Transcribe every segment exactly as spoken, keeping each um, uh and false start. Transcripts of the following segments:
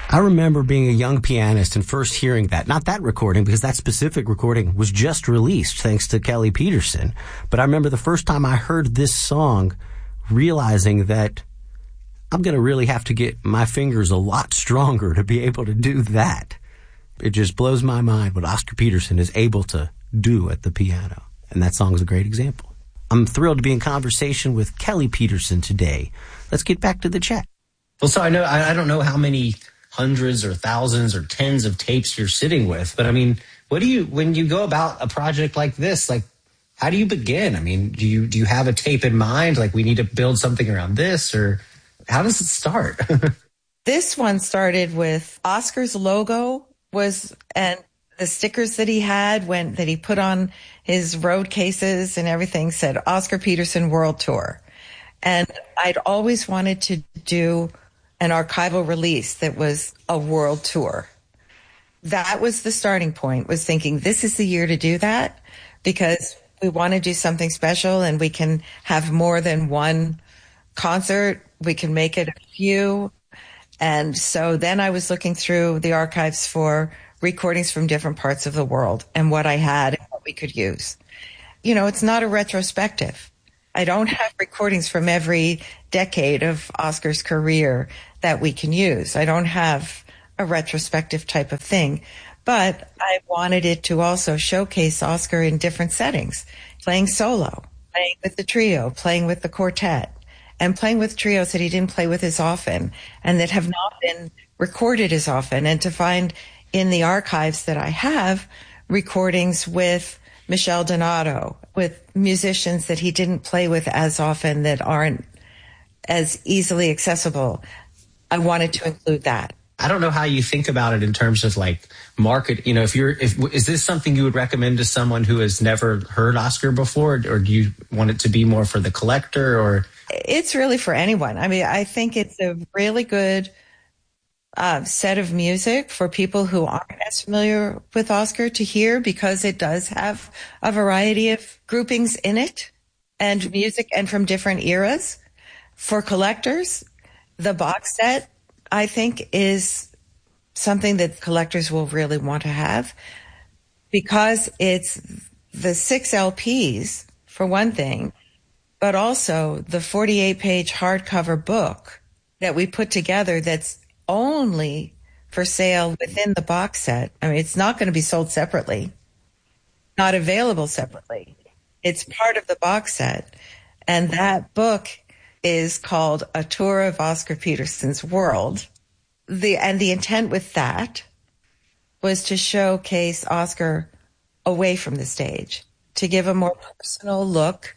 I remember being a young pianist and first hearing that. Not that recording, because that specific recording was just released thanks to Kelly Peterson. But I remember the first time I heard this song, realizing that I'm going to really have to get my fingers a lot stronger to be able to do that. It just blows my mind what Oscar Peterson is able to do at the piano. And that song is a great example. I'm thrilled to be in conversation with Kelly Peterson today. Let's get back to the chat. Well, so I know, I, I don't know how many hundreds or thousands or tens of tapes you're sitting with, but I mean, what do you, when you go about a project like this, like, how do you begin? I mean, do you, do you have a tape in mind? Like, we need to build something around this, or how does it start? This one started with Oscar's logo was, and the stickers that he had when, that he put on his road cases and everything said Oscar Peterson World Tour. And I'd always wanted to do an archival release that was a world tour. That was the starting point, was thinking this is the year to do that, because we want to do something special and we can have more than one concert. We can make it a few. And so then I was looking through the archives for recordings from different parts of the world and what I had and what we could use. You know, it's not a retrospective. I don't have recordings from every decade of Oscar's career that we can use. I don't have a retrospective type of thing, but I wanted it to also showcase Oscar in different settings, playing solo, playing with the trio, playing with the quartet, and playing with trios that he didn't play with as often and that have not been recorded as often. And to find in the archives that I have recordings with Michel Donato, with musicians that he didn't play with as often, that aren't as easily accessible. I wanted to include that. I don't know how you think about it in terms of like market. You know, if you're, if, is this something you would recommend to someone who has never heard Oscar before, or do you want it to be more for the collector? Or it's really for anyone. I mean, I think it's a really good uh, set of music for people who aren't as familiar with Oscar to hear, because it does have a variety of groupings in it and music and from different eras. For collectors, the box set, I think, is something that collectors will really want to have, because it's the six L Ps, for one thing, but also the forty-eight page hardcover book that we put together that's only for sale within the box set. I mean, it's not going to be sold separately, not available separately. It's part of the box set. And that book is called A Tour of Oscar Peterson's World. The, and the intent with that was to showcase Oscar away from the stage, to give a more personal look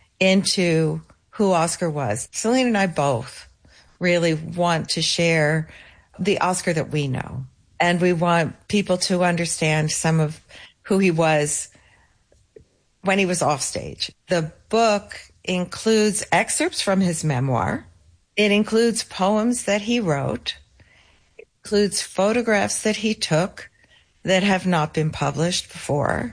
into who Oscar was. Celine and I both really want to share the Oscar that we know. And we want people to understand some of who he was when he was off stage. The book includes excerpts from his memoir. It includes poems that he wrote. It includes photographs that he took that have not been published before,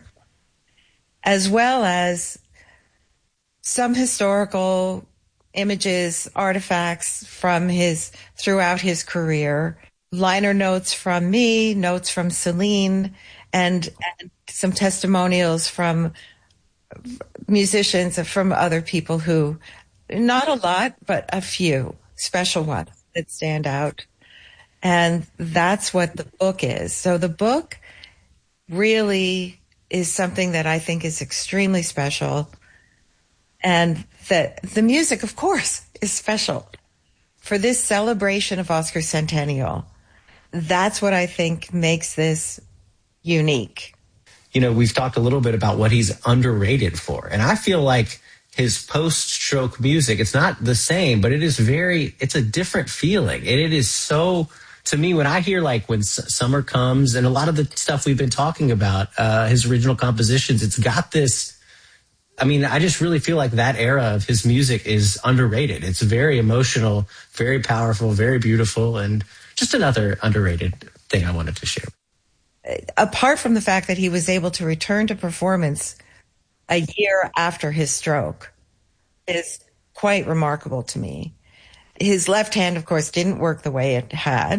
as well as some historical images, artifacts from his, throughout his career, liner notes from me, notes from Celine, and, and some testimonials from musicians, from other people who, not a lot, but a few special ones that stand out. And that's what the book is. So the book really is something that I think is extremely special. And the, the music, of course, is special. For this celebration of Oscar Centennial, that's what I think makes this unique. You know, we've talked a little bit about what he's underrated for. And I feel like his post-stroke music, it's not the same, but it is very, it's a different feeling. And it is so, to me, when I hear like When S- Summer Comes and a lot of the stuff we've been talking about, uh, his original compositions, it's got this, I mean, I just really feel like that era of his music is underrated. It's very emotional, very powerful, very beautiful, and just another underrated thing I wanted to share. Apart from the fact that he was able to return to performance a year after his stroke, is quite remarkable to me. His left hand, of course, didn't work the way it had,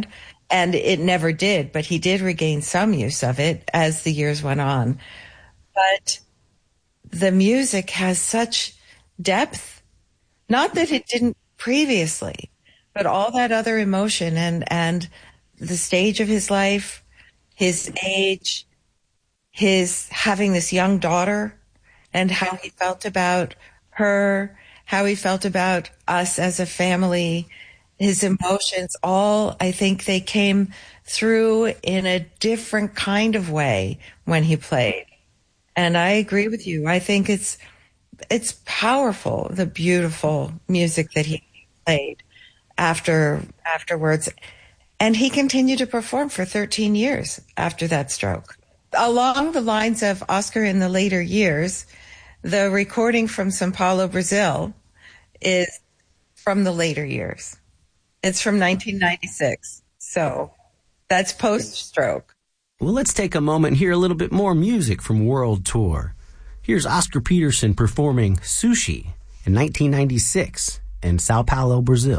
and it never did, but he did regain some use of it as the years went on. But the music has such depth, not that it didn't previously, but all that other emotion and, and the stage of his life, his age, his having this young daughter, and how he felt about her, how he felt about us as a family, his emotions, all, I think they came through in a different kind of way when he played. And I agree with you. I think it's, it's powerful, the beautiful music that he played after, afterwards. And he continued to perform for thirteen years after that stroke. Along the lines of Oscar in the later years, the recording from São Paulo, Brazil is from the later years. It's from nineteen ninety-six. So that's post-stroke. Well, let's take a moment and hear a little bit more music from World Tour. Here's Oscar Peterson performing Sushi in nineteen ninety-six in São Paulo, Brazil.